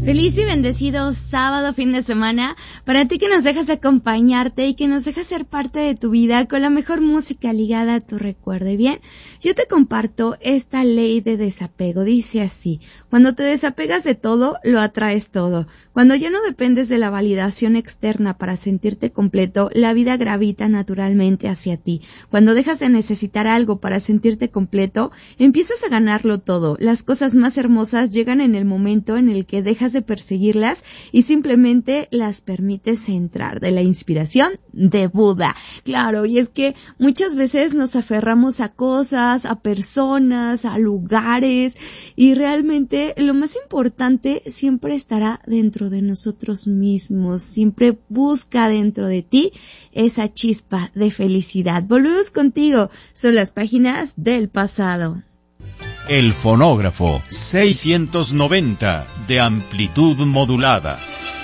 Feliz y bendecido sábado, fin de semana, para ti que nos dejas acompañarte y que nos dejas ser parte de tu vida con la mejor música ligada a tu recuerdo. Y bien, yo te comparto esta ley de desapego. Dice así: cuando te desapegas de todo, lo atraes todo. Cuando ya no dependes de la validación externa para sentirte completo, la vida gravita naturalmente hacia ti. Cuando dejas de necesitar algo para sentirte completo, empiezas a ganarlo todo. Las cosas más hermosas llegan en el momento en el que dejas de perseguirlas y simplemente las permites entrar. De la inspiración de Buda. Claro, y es que muchas veces nos aferramos a cosas, a personas, a lugares, y realmente lo más importante siempre estará dentro de nosotros mismos. Siempre busca dentro de ti esa chispa de felicidad. Volvemos contigo, son las páginas del pasado. El fonógrafo 690 de amplitud modulada.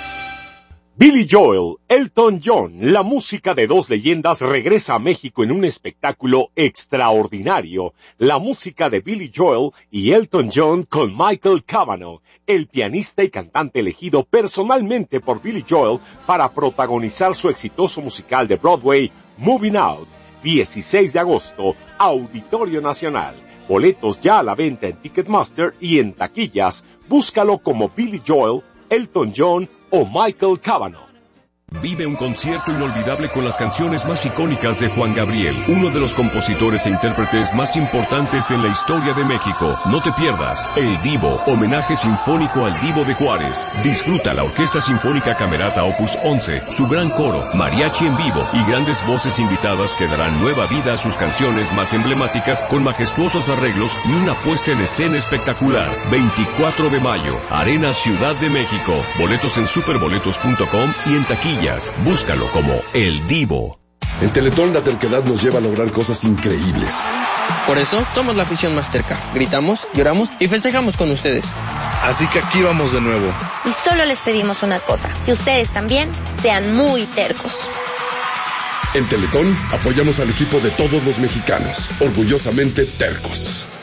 Billy Joel, Elton John, la música de dos leyendas regresa a México en un espectáculo extraordinario. La música de Billy Joel y Elton John con Michael Cavanaugh, el pianista y cantante elegido personalmente por Billy Joel para protagonizar su exitoso musical de Broadway, Moving Out. 16 de agosto, Auditorio Nacional. Boletos ya a la venta en Ticketmaster y en taquillas. Búscalo como Billy Joel, Elton John o Michael Cavanaugh. Vive un concierto inolvidable con las canciones más icónicas de Juan Gabriel, uno de los compositores e intérpretes más importantes en la historia de México. No te pierdas El Divo, homenaje sinfónico al Divo de Juárez. Disfruta la Orquesta Sinfónica Camerata Opus 11, su gran coro, mariachi en vivo y grandes voces invitadas que darán nueva vida a sus canciones más emblemáticas con majestuosos arreglos y una puesta en escena espectacular. 24 de mayo, Arena Ciudad de México. Boletos en superboletos.com y en taquilla. Búscalo como El Divo. En Teletón la terquedad nos lleva a lograr cosas increíbles. Por eso somos la afición más terca. Gritamos, lloramos y festejamos con ustedes. Así que aquí vamos de nuevo. Y solo les pedimos una cosa: que ustedes también sean muy tercos. En Teletón apoyamos al equipo de todos los mexicanos, orgullosamente tercos.